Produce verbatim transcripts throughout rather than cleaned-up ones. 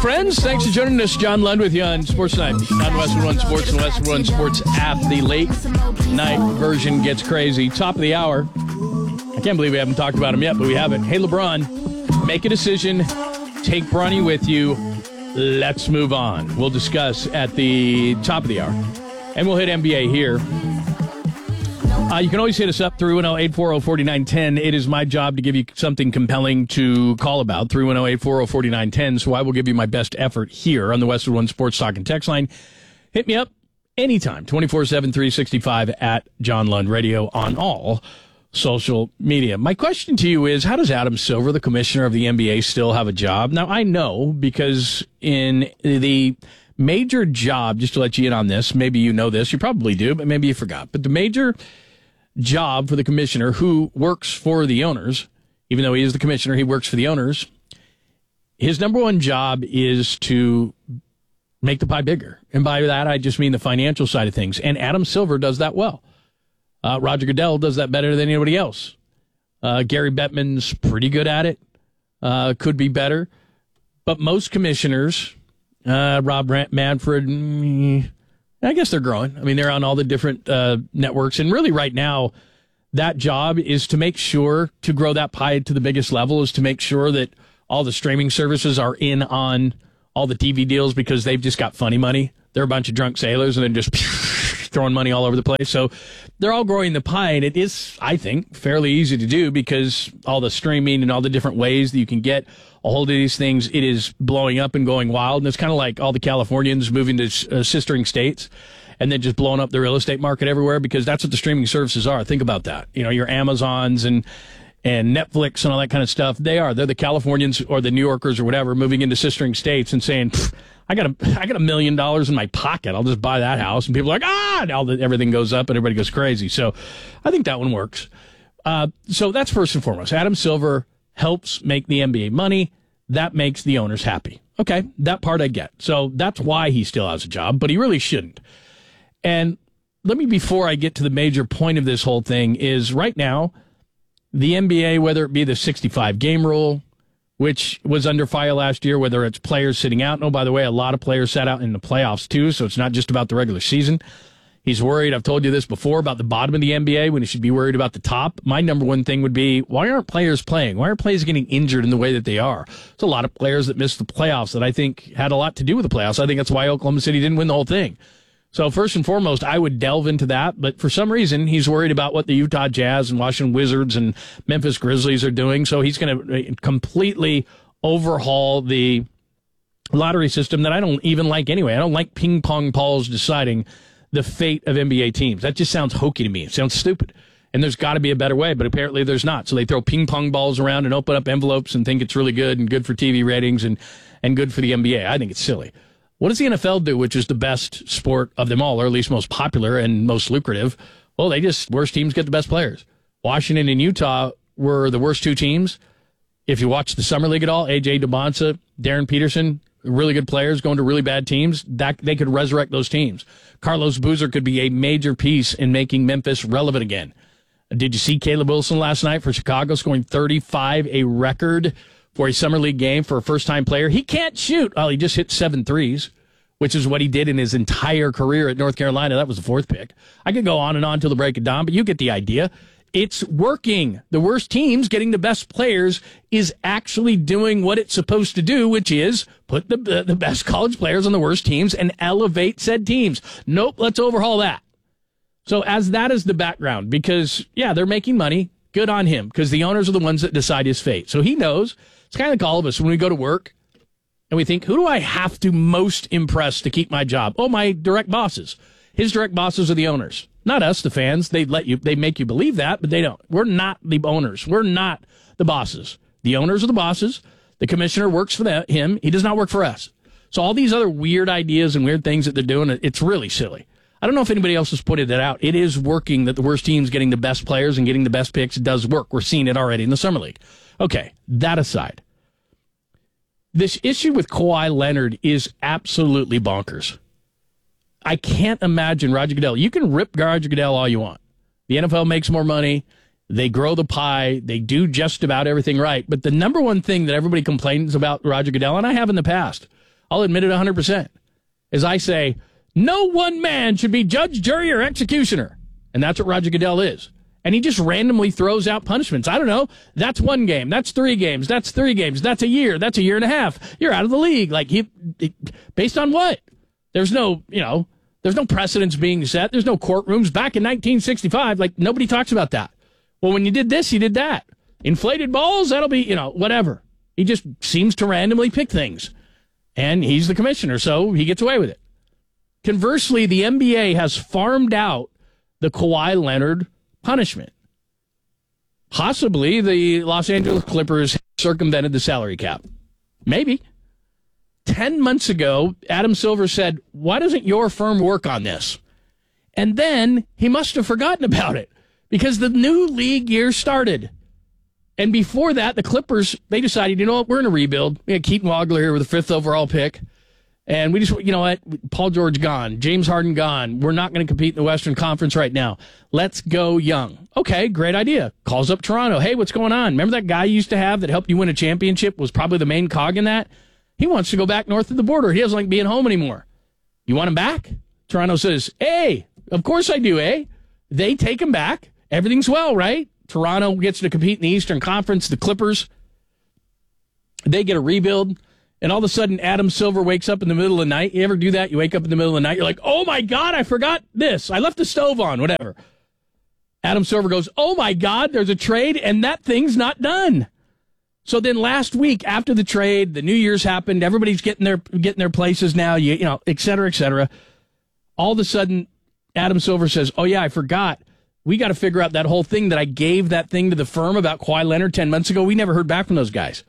friends. Thanks for joining us. John Lund with you on Sports Night on Westwood One Sports and Westwood One Sports app. The late night version gets crazy. Top of the hour. I can't believe we haven't talked about him yet, but we haven't. Hey, LeBron, make a decision. Take Bronny with you. Let's move on. We'll discuss at the top of the hour. And we'll hit N B A here. Uh, you can always hit us up, three one zero, eight four zero, four nine one zero. It is my job to give you something compelling to call about, three one zero, eight four zero, four nine one zero. So I will give you my best effort here on the Westwood One Sports Talk and Text line. Hit me up anytime, twenty-four seven, three sixty-five at John Lund Radio on all social media. My question to you is, how does Adam Silver, the commissioner of the N B A, still have a job? Now, I know because in the major job, just to let you in on this, maybe you know this, you probably do, but maybe you forgot, but the major job for the commissioner who works for the owners, even though he is the commissioner, he works for the owners. His number one job is to make the pie bigger. And by that, I just mean the financial side of things. And Adam Silver does that well. Uh, Roger Goodell does that better than anybody else. Uh, Gary Bettman's pretty good at it. Uh, could be better. But most commissioners, uh, Rob Manfred, mm, I guess they're growing. I mean, they're on all the different uh, networks. And really right now, that job is to make sure to grow that pie to the biggest level, is to make sure that all the streaming services are in on all the T V deals because they've just got funny money. They're a bunch of drunk sailors and then just throwing money all over the place. So they're all growing the pie. And it is, I think, fairly easy to do because all the streaming and all the different ways that you can get a hold of these things, it is blowing up and going wild. And it's kind of like all the Californians moving to uh, sistering states and then just blowing up the real estate market everywhere because that's what the streaming services are. Think about that. You know, your Amazons and and Netflix and all that kind of stuff, they are. They're the Californians or the New Yorkers or whatever moving into sistering states and saying, I got a, I got a million dollars in my pocket. I'll just buy that house. And people are like, ah, now that everything goes up and everybody goes crazy. So I think that one works. Uh, so that's first and foremost. Adam Silver helps make the N B A money. That makes the owners happy. Okay, that part I get. So that's why he still has a job, but he really shouldn't. And let me, before I get to the major point of this whole thing, is right now, the N B A, whether it be the sixty-five game rule, which was under fire last year, whether it's players sitting out. And, oh, by the way, a lot of players sat out in the playoffs, too, so it's not just about the regular season. He's worried, I've told you this before, about the bottom of the N B A when he should be worried about the top. My number one thing would be, why aren't players playing? Why aren't players getting injured in the way that they are? There's a lot of players that missed the playoffs that I think had a lot to do with the playoffs. I think that's why Oklahoma City didn't win the whole thing. So first and foremost, I would delve into that. But for some reason, he's worried about what the Utah Jazz and Washington Wizards and Memphis Grizzlies are doing. So he's going to completely overhaul the lottery system that I don't even like anyway. I don't like ping pong balls deciding the fate of N B A teams. That just sounds hokey to me. It sounds stupid. And there's got to be a better way, but apparently there's not. So they throw ping pong balls around and open up envelopes and think it's really good and good for T V ratings and, and good for the N B A. I think it's silly. What does the N F L do, which is the best sport of them all, or at least most popular and most lucrative? Well, they just, worst teams get the best players. Washington and Utah were the worst two teams. If you watch the Summer League at all, A J DeBonsa, Darren Peterson, really good players going to really bad teams, that they could resurrect those teams. Carlos Boozer could be a major piece in making Memphis relevant again. Did you see Caleb Wilson last night for Chicago scoring thirty-five, a record for a Summer League game for a first-time player? He can't shoot. Well, he just hit seven threes, which is what he did in his entire career at North Carolina. That was the fourth pick. I could go on and on till the break of dawn, but you get the idea. It's working. The worst teams getting the best players is actually doing what it's supposed to do, which is put the the best college players on the worst teams and elevate said teams. Nope, let's overhaul that. So as that is the background, because, yeah, they're making money. Good on him, because the owners are the ones that decide his fate. So he knows. It's kind of like all of us when we go to work and we think, who do I have to most impress to keep my job? Oh, my direct bosses. His direct bosses are the owners. Not us, the fans. They let you, they make you believe that, but they don't. We're not the owners. We're not the bosses. The owners are the bosses. The commissioner works for that, him. He does not work for us. So all these other weird ideas and weird things that they're doing, it's really silly. I don't know if anybody else has pointed that out. It is working that the worst teams getting the best players and getting the best picks does work. We're seeing it already in the Summer League. Okay, that aside. This issue with Kawhi Leonard is absolutely bonkers. I can't imagine Roger Goodell. You can rip Roger Goodell all you want. The N F L makes more money. They grow the pie. They do just about everything right. But the number one thing that everybody complains about Roger Goodell, and I have in the past, I'll admit it one hundred percent. As I say, no one man should be judge, jury, or executioner. And that's what Roger Goodell is. And he just randomly throws out punishments. I don't know. That's one game. That's three games. That's three games. That's a year. That's a year and a half. You're out of the league. Like, he, based on what? There's no, you know, there's no precedents being set. There's no courtrooms. Back in nineteen sixty-five, like, nobody talks about that. Well, when you did this, you did that. Inflated balls, that'll be, you know, whatever. He just seems to randomly pick things. And he's the commissioner, so he gets away with it. Conversely, the N B A has farmed out the Kawhi Leonard punishment. Possibly the Los Angeles Clippers circumvented the salary cap. Maybe. Ten months ago, Adam Silver said, why doesn't your firm work on this? And then he must have forgotten about it because the new league year started. And before that, the Clippers, they decided, you know what, we're in a rebuild. We had Keaton Wagler here with the fifth overall pick. And we just, you know what, Paul George gone, James Harden gone. We're not going to compete in the Western Conference right now. Let's go young. Okay, great idea. Calls up Toronto. Hey, what's going on? Remember that guy you used to have that helped you win a championship, was probably the main cog in that? He wants to go back north of the border. He doesn't like being home anymore. You want him back? Toronto says, hey, of course I do, eh? They take him back. Everything's well, right? Toronto gets to compete in the Eastern Conference. The Clippers, they get a rebuild. And all of a sudden, Adam Silver wakes up in the middle of the night. You ever do that? You wake up in the middle of the night. You're like, oh, my God, I forgot this. I left the stove on, whatever. Adam Silver goes, oh, my God, there's a trade, and that thing's not done. So then last week, after the trade, the New Year's happened. Everybody's getting their getting their places now, you, you know, et cetera, et cetera. All of a sudden, Adam Silver says, oh, yeah, I forgot. We got to figure out that whole thing that I gave that thing to the firm about Kawhi Leonard ten months ago. We never heard back from those guys.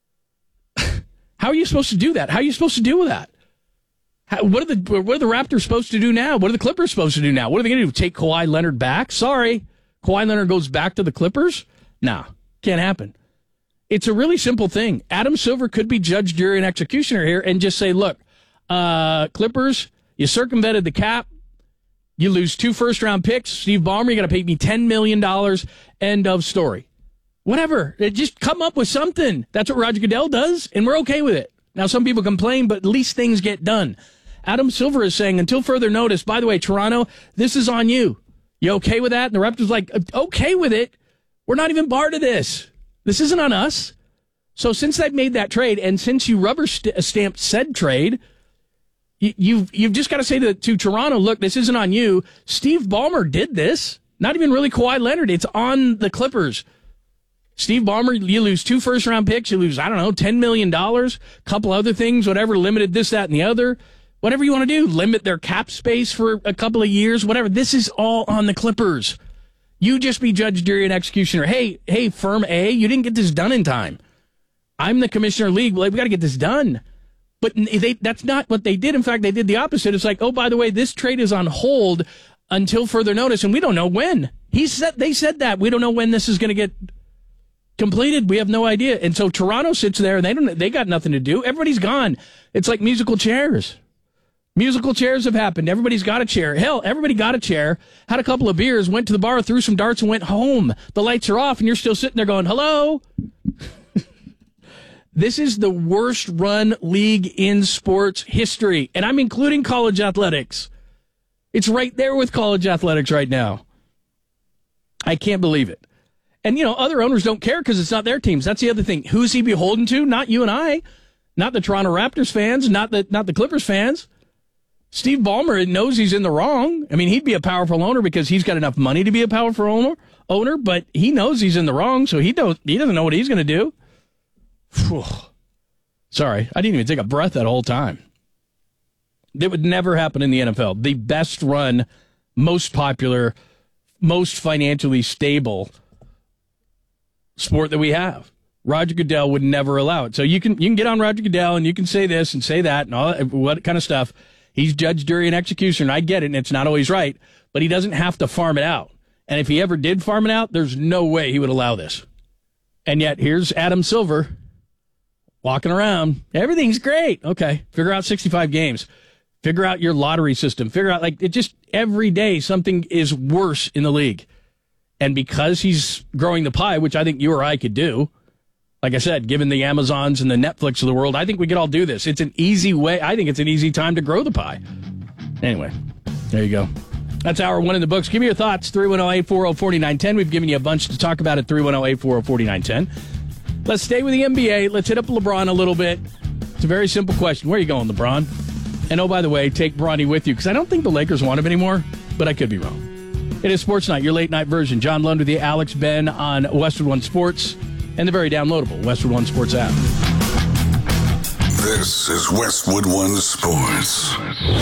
How are you supposed to do that? How are you supposed to deal with that? How, what are the what are the Raptors supposed to do now? What are the Clippers supposed to do now? What are they going to do? Take Kawhi Leonard back? Sorry. Kawhi Leonard goes back to the Clippers? No, can't happen. It's a really simple thing. Adam Silver could be judge, jury, and executioner here and just say, look, uh, Clippers, you circumvented the cap. You lose two first-round picks. Steve Ballmer, you got to pay me ten million dollars. End of story. Whatever. Just come up with something. That's what Roger Goodell does, and we're okay with it. Now, some people complain, but at least things get done. Adam Silver is saying, until further notice, by the way, Toronto, this is on you. You okay with that? And the Raptors like, okay with it. We're not even part of this. This isn't on us. So since they've made that trade, and since you rubber st- stamped said trade, you, you've, you've just got to say to, to Toronto, look, this isn't on you. Steve Ballmer did this. Not even really Kawhi Leonard. It's on the Clippers. Steve Ballmer, you lose two first-round picks. You lose, I don't know, ten million dollars, a couple other things, whatever, limited this, that, and the other. Whatever you want to do, limit their cap space for a couple of years, whatever. This is all on the Clippers. You just be judge, jury, and executioner. Hey, hey, firm A, you didn't get this done in time. I'm the commissioner of the league. Well, we got to get this done. But they, that's not what they did. In fact, they did the opposite. It's like, oh, by the way, this trade is on hold until further notice, and we don't know when. He said They said that. We don't know when this is going to get completed. We have no idea. And so Toronto sits there and they don't they got nothing to do. Everybody's gone. It's like musical chairs. Musical chairs have happened. Everybody's got a chair. Hell, everybody got a chair, had a couple of beers, went to the bar, threw some darts, and went home. The lights are off and you're still sitting there going, hello? This is the worst run league in sports history. And I'm including college athletics. It's right there with college athletics right now. I can't believe it. And, you know, other owners don't care because it's not their teams. That's the other thing. Who's he beholden to? Not you and I. Not the Toronto Raptors fans. Not the not the Clippers fans. Steve Ballmer knows he's in the wrong. I mean, he'd be a powerful owner because he's got enough money to be a powerful owner, owner but he knows he's in the wrong, so he, don't, he doesn't know what he's going to do. Whew. Sorry, I didn't even take a breath that whole time. It would never happen in the N F L. The best run, most popular, most financially stable sport that we have. Roger Goodell would never allow it. So you can you can get on Roger Goodell and you can say this and say that and all that, what kind of stuff. He's judge, jury, and executioner. I get it, and it's not always right, but he doesn't have to farm it out. And if he ever did farm it out, there's no way he would allow this. And yet here's Adam Silver walking around. Everything's great. Okay, figure out sixty-five games. Figure out your lottery system. Figure out, like, it just every day something is worse in the league. And because he's growing the pie, which I think you or I could do, Like I said, given the Amazons and the Netflix of the world, I think we could all do this. It's an easy way. I think it's an easy time to grow the pie. Anyway, there you go. That's hour one in the books. Give me your thoughts, three one zero, eight four zero, four nine one zero. We've given you a bunch to talk about at three one zero, eight four zero, four nine one zero. Let's stay with the N B A. Let's hit up LeBron a little bit. It's a very simple question. Where are you going, LeBron? And oh, by the way, take Bronny with you, because I don't think the Lakers want him anymore, but I could be wrong. It is Sports Night, your late night version. John Lund with you, Alex Ben on Westwood One Sports, and the very downloadable Westwood One Sports app. This is Westwood One Sports.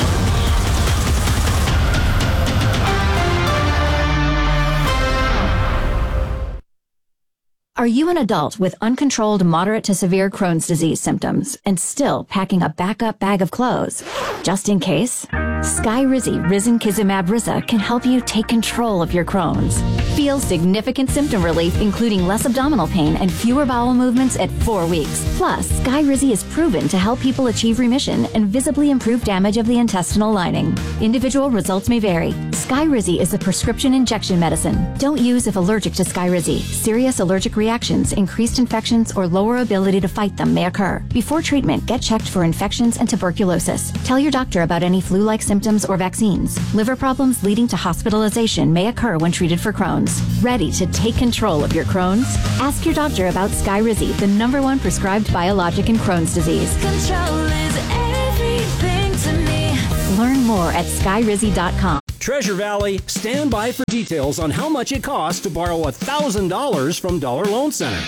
Are you an adult with uncontrolled moderate to severe Crohn's disease symptoms and still packing a backup bag of clothes? Just in case, Skyrizi Risankizumab Riza can help you take control of your Crohn's. Feel significant symptom relief, including less abdominal pain and fewer bowel movements at four weeks. Plus, Skyrizi is proven to help people achieve remission and visibly improve damage of the intestinal lining. Individual results may vary. Skyrizi is a prescription injection medicine. Don't use if allergic to Skyrizi. Serious allergic reactions, increased infections, or lower ability to fight them may occur. Before treatment, get checked for infections and tuberculosis. Tell your doctor about any flu-like symptoms or vaccines. Liver problems leading to hospitalization may occur when treated for Crohn's. Ready to take control of your Crohn's? Ask your doctor about Skyrizi, the number one prescribed biologic in Crohn's disease. Control is everything to me. Learn more at skyrizi dot com. Treasure Valley, stand by for details on how much it costs to borrow one thousand dollars from Dollar Loan Center.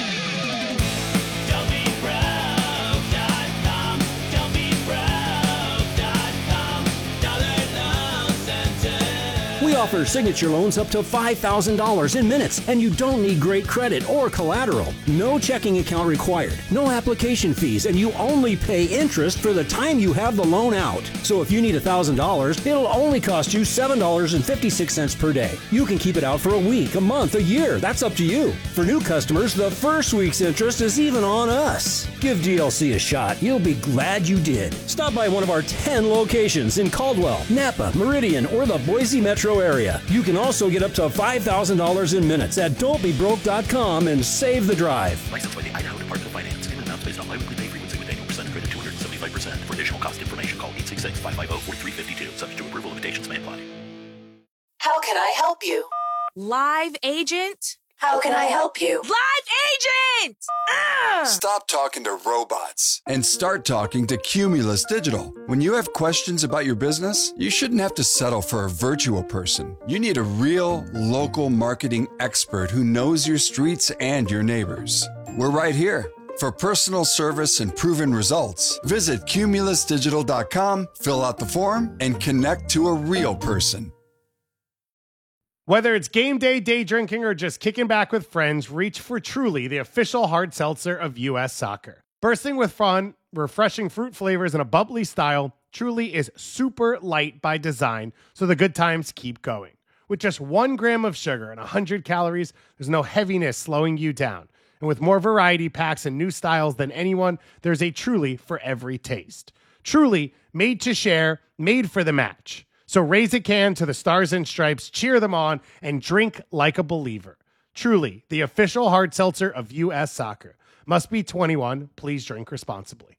We offer signature loans up to five thousand dollars in minutes, and you don't need great credit or collateral. No checking account required, no application fees, and you only pay interest for the time you have the loan out. So if you need one thousand dollars, it'll only cost you seven dollars and fifty-six cents per day. You can keep it out for a week, a month, a year. That's up to you. For new customers, the first week's interest is even on us. Give D L C a shot. You'll be glad you did. Stop by one of our ten locations in Caldwell, Napa, Meridian, or the Boise metro area. You can also get up to five thousand dollars in minutes at don't be broke dot com and save the drive. Licensed by the Idaho Department of Finance. Payment amounts based on biweekly pay frequency with annual percent credit two hundred seventy-five percent. For additional cost information, call eight six six, five five zero, four three five two. Subject to approval, limitations may apply. How can I help you? Live agent? How can I help you? Live agent! Ah! Stop talking to robots and start talking to Cumulus Digital. When you have questions about your business, you shouldn't have to settle for a virtual person. You need a real local marketing expert who knows your streets and your neighbors. We're right here. For personal service and proven results, visit cumulus digital dot com, fill out the form, and connect to a real person. Whether it's game day, day drinking, or just kicking back with friends, reach for Truly, the official hard seltzer of U S Soccer. Bursting with fun, refreshing fruit flavors, and a bubbly style, Truly is super light by design, so the good times keep going. With just one gram of sugar and one hundred calories, there's no heaviness slowing you down. And with more variety packs and new styles than anyone, there's a Truly for every taste. Truly, made to share, made for the match. So raise a can to the Stars and Stripes, cheer them on, and drink like a believer. Truly, the official hard seltzer of U S Soccer. Must be twenty-one. Please drink responsibly.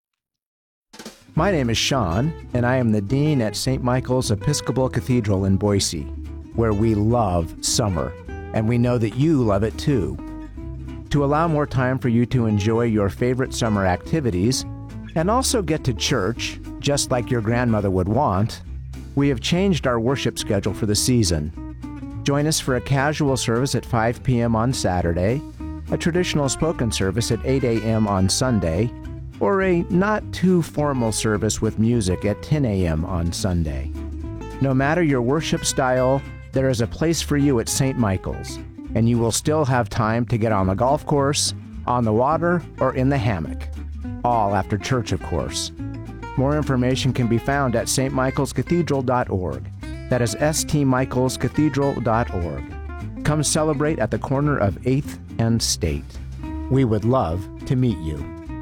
My name is Sean, and I am the Dean at Saint Michael's Episcopal Cathedral in Boise, where we love summer, and we know that you love it too. To allow more time for you to enjoy your favorite summer activities, and also get to church, just like your grandmother would want, we have changed our worship schedule for the season. Join us for a casual service at five p.m. on Saturday, a traditional spoken service at eight a.m. on Sunday, or a not-too-formal service with music at ten a.m. on Sunday. No matter your worship style, there is a place for you at Saint Michael's, and you will still have time to get on the golf course, on the water, or in the hammock. All after church, of course. More information can be found at s t michaels cathedral dot org. That is s t michaels cathedral dot org. Come celebrate at the corner of eighth and State. We would love to meet you.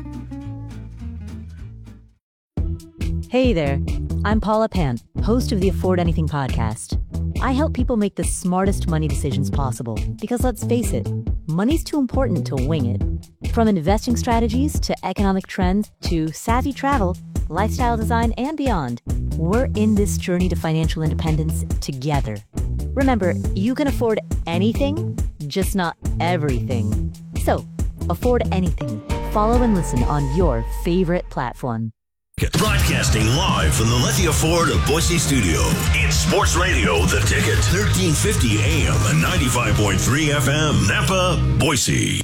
Hey there, I'm Paula Pant, host of the Afford Anything podcast. I help people make the smartest money decisions possible because, let's face it, money's too important to wing it. From investing strategies to economic trends to savvy travel, lifestyle design, and beyond, we're in this journey to financial independence together. Remember, you can afford anything, just not everything. So, afford anything. Follow and listen on your favorite platform. Broadcasting live from the Lithia Ford of Boise studio. It's Sports Radio, The Ticket, thirteen fifty A M and ninety-five point three F M, Napa, Boise.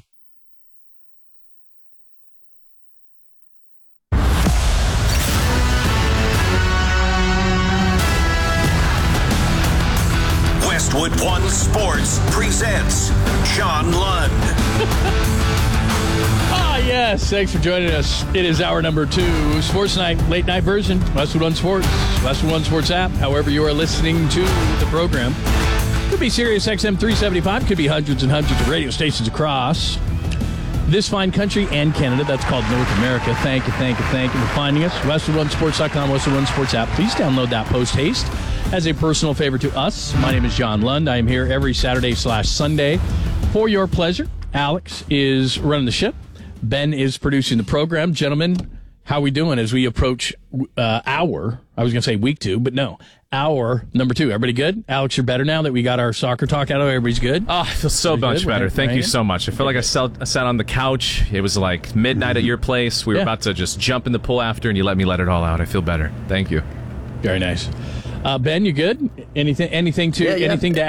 Westwood One Sports presents John Lund. Ah, yes. Thanks for joining us. It is hour number two, Sports Night, late night version, Westwood One Sports, Westwood One Sports app, however you are listening to the program. Could be Sirius X M three seventy-five, could be hundreds and hundreds of radio stations across this fine country and Canada. That's called North America. Thank you, thank you, thank you for finding us. Westwood One Sports dot com, Westwood One Sports app. Please download that post haste as a personal favor to us. My name is John Lund. I am here every Saturday slash Sunday for your pleasure. Alex is running the ship. Ben is producing the program. Gentlemen, how are we doing as we approach uh, hour, I was going to say week two, but no, hour number two. Everybody good? Alex, you're better now that we got our soccer talk out of it. Everybody's good? Oh, I feel so Everybody much good? better. We're Thank you hanging? so much. I feel like I sat, I sat on the couch. It was like midnight at your place. We were Yeah. about to just jump in the pool after, and you let me let it all out. I feel better. Thank you. Very nice. Uh, Ben, you good? Anything? Anything to? Yeah, yeah. Anything to